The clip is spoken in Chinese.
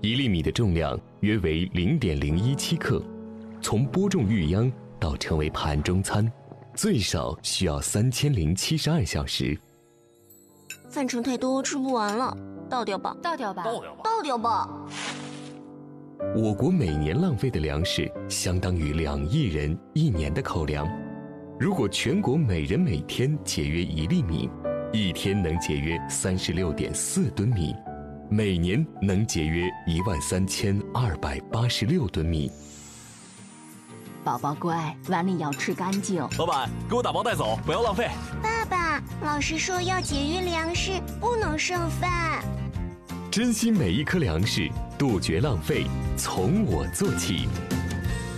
1粒米的重量约为0.017克，从播种育秧到成为盘中餐，最少需要3072小时。 饭盛太多，吃不完了，倒掉吧， 倒掉吧， 倒掉吧。 我国每年浪费的粮食相当于2亿人1年的口粮。如果全国每人每天节约1粒米，一天能节约36.4吨米，每年能节约13286吨米。 宝宝乖，碗里要吃干净。 老板，给我打包带走，不要浪费。 爸爸，老师说要节约粮食，不能剩饭。 珍惜每一颗粮食，杜绝浪费，从我做起。